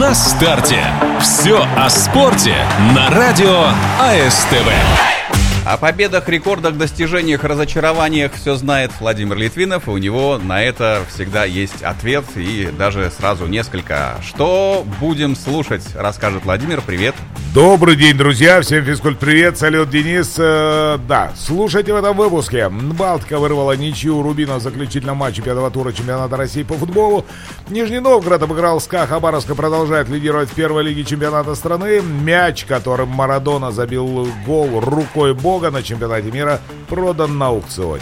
На старте. Все о спорте на радио АСТВ. О победах, рекордах, достижениях, разочарованиях все знает Владимир Литвинов, и у него на это всегда есть ответ, и даже сразу несколько. Что будем слушать, расскажет Владимир. Привет. Добрый день, друзья, всем физкульт-привет, салют, Денис. Да, слушайте в этом выпуске. Балтика вырвала ничью у Рубина в заключительном матче пятого тура чемпионата России по футболу. Нижний Новгород обыграл СКА. Хабаровск продолжает лидировать в первой лиге чемпионата страны. Мяч, которым Марадона забил гол рукой Бога на чемпионате мира, продан на аукционе.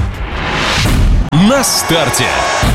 На старте.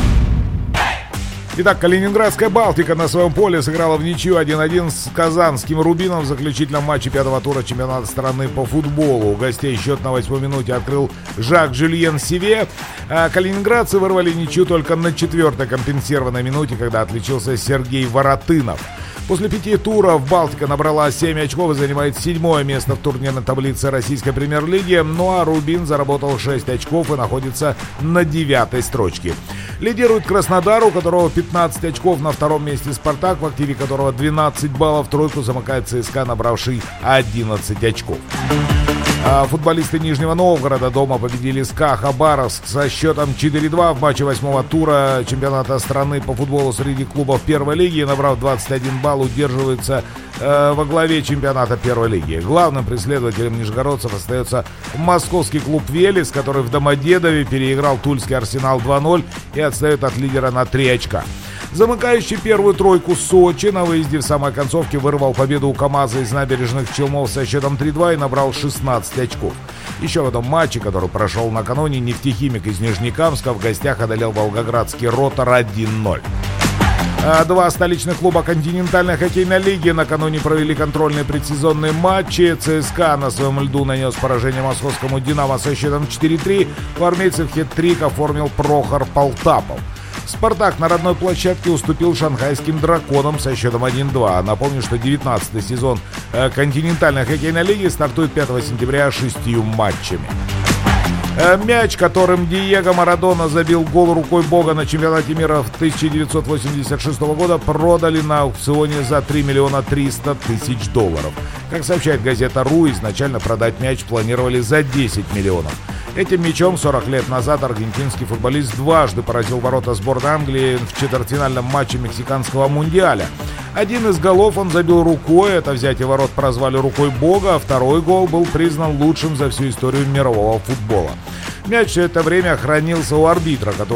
Итак, калининградская «Балтика» на своем поле сыграла в ничью 1-1 с казанским «Рубином» в заключительном матче пятого тура чемпионата страны по футболу. У гостей счет на 8-й минуте открыл Жак-Жюльен Сиве. А калининградцы вырвали ничью только на 4-й компенсированной минуте, когда отличился Сергей Воротынов. После 5 туров «Балтика» набрала 7 очков и занимает 7-е место в турнирной таблице российской премьер-лиги. Ну а «Рубин» заработал 6 очков и находится на 9-й строчке. Лидирует Краснодар, у которого 15 очков, на втором месте «Спартак», в активе которого 12 баллов. Тройку замыкает ЦСКА, набравший 11 очков. Футболисты Нижнего Новгорода дома победили СКА Хабаровск со счетом 4-2 в матче 8-го тура чемпионата страны по футболу среди клубов первой лиги. Набрав 21 балл, удерживается во главе чемпионата первой лиги. Главным преследователем нижегородцев остается московский клуб «Велес», который в Домодедове переиграл тульский «Арсенал» 2-0 и отстает от лидера на 3 очка. Замыкающий первую тройку Сочи на выезде в самой концовке вырвал победу у КамАЗа из Набережных Челнов со счетом 3-2 и набрал 16 очков. Еще в этом матче, который прошел накануне, «Нефтехимик» из Нижнекамска в гостях одолел волгоградский «Ротор» 1-0. Два столичных клуба континентальной хоккейной лиги накануне провели контрольные предсезонные матчи. ЦСКА на своем льду нанес поражение московскому «Динамо» со счетом 4-3. У армейцев хет-трик оформил Прохор Полтапов. «Спартак» на родной площадке уступил шанхайским «Драконам» со счетом 1-2. Напомню, что 19-й сезон континентальной хоккейной лиги стартует 5 сентября 6 матчами. Мяч, которым Диего Марадона забил гол рукой Бога на чемпионате мира 1986 года, продали на аукционе за $3 300 000. Как сообщает газета «РУ», изначально продать мяч планировали за 10 миллионов. Этим мячом 40 лет назад аргентинский футболист дважды поразил ворота сборной Англии в четвертьфинальном матче мексиканского мундиаля. Один из голов он забил рукой, это взятие ворот прозвали рукой Бога, а второй гол был признан лучшим за всю историю мирового футбола. Мяч все это время хранился у арбитра, который